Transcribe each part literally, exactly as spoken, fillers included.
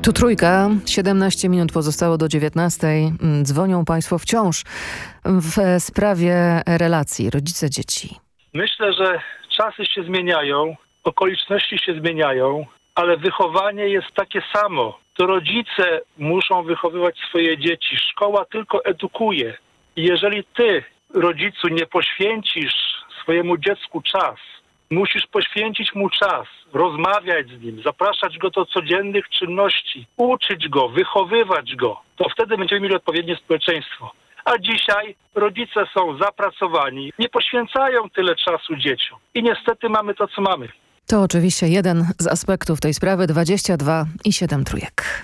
Tu Trójka, siedemnaście minut pozostało do dziewiętnastej. Dzwonią Państwo wciąż w sprawie relacji rodzice-dzieci. Myślę, że czasy się zmieniają, okoliczności się zmieniają, ale wychowanie jest takie samo. To rodzice muszą wychowywać swoje dzieci. Szkoła tylko edukuje. I jeżeli ty, rodzicu, nie poświęcisz swojemu dziecku czas, musisz poświęcić mu czas, rozmawiać z nim, zapraszać go do codziennych czynności, uczyć go, wychowywać go. To wtedy będziemy mieli odpowiednie społeczeństwo. A dzisiaj rodzice są zapracowani, nie poświęcają tyle czasu dzieciom. I niestety mamy to, co mamy. To oczywiście jeden z aspektów tej sprawy. dwadzieścia dwa i siedem trójek.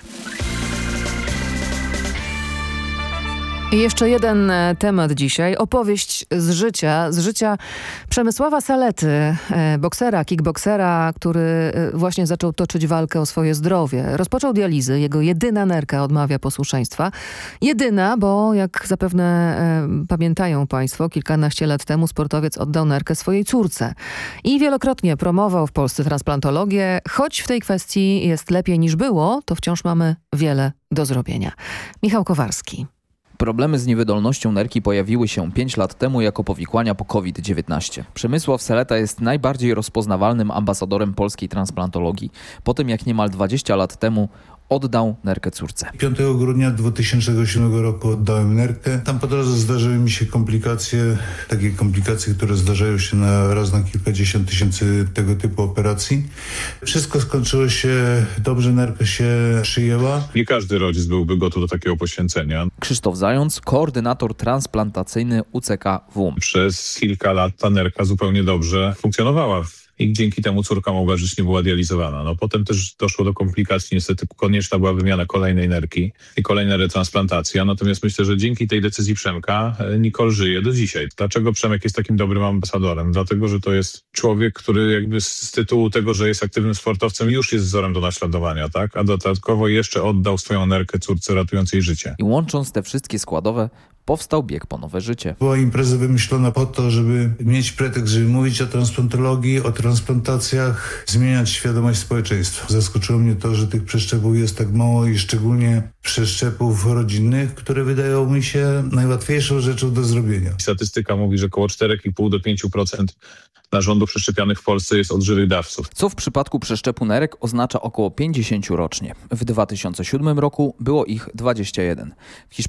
I jeszcze jeden temat dzisiaj. Opowieść z życia, z życia Przemysława Salety, boksera, kickboksera, który właśnie zaczął toczyć walkę o swoje zdrowie. Rozpoczął dializy. Jego jedyna nerka odmawia posłuszeństwa. Jedyna, bo jak zapewne e, pamiętają Państwo, kilkanaście lat temu sportowiec oddał nerkę swojej córce. I wielokrotnie promował w Polsce transplantologię. Choć w tej kwestii jest lepiej niż było, to wciąż mamy wiele do zrobienia. Michał Kowarski. Problemy z niewydolnością nerki pojawiły się pięć lat temu jako powikłania po kowid dziewiętnaście. Przemysław Saleta jest najbardziej rozpoznawalnym ambasadorem polskiej transplantologii. Po tym jak niemal dwadzieścia lat temu oddał nerkę córce. piątego grudnia dwa tysiące siódmego roku oddałem nerkę. Tam po drodze zdarzyły mi się komplikacje, takie komplikacje, które zdarzają się na raz na kilkadziesiąt tysięcy tego typu operacji. Wszystko skończyło się dobrze, nerka się przyjęła. Nie każdy rodzic byłby gotów do takiego poświęcenia. Krzysztof Zając, koordynator transplantacyjny U C K W U M. Przez kilka lat ta nerka zupełnie dobrze funkcjonowała. I dzięki temu córka mogła żyć, nie była dializowana. No potem też doszło do komplikacji, niestety konieczna była wymiana kolejnej nerki i kolejna retransplantacja. Natomiast myślę, że dzięki tej decyzji Przemka Nicole żyje do dzisiaj. Dlaczego Przemek jest takim dobrym ambasadorem? Dlatego, że to jest człowiek, który jakby z tytułu tego, że jest aktywnym sportowcem, już jest wzorem do naśladowania, tak? A dodatkowo jeszcze oddał swoją nerkę córce, ratując jej życie. I łącząc te wszystkie składowe, powstał bieg po nowe życie. Była impreza wymyślona po to, żeby mieć pretekst, żeby mówić o transplantologii, o transplantacjach, zmieniać świadomość społeczeństwa. Zaskoczyło mnie to, że tych przeszczepów jest tak mało i szczególnie przeszczepów rodzinnych, które wydają mi się najłatwiejszą rzeczą do zrobienia. Statystyka mówi, że około cztery i pół do pięciu procent narządów przeszczepianych w Polsce jest od żywych dawców. Co w przypadku przeszczepu nerek oznacza około pięćdziesiąt rocznie. W dwa tysiące siódmym roku było ich dwadzieścia jeden. W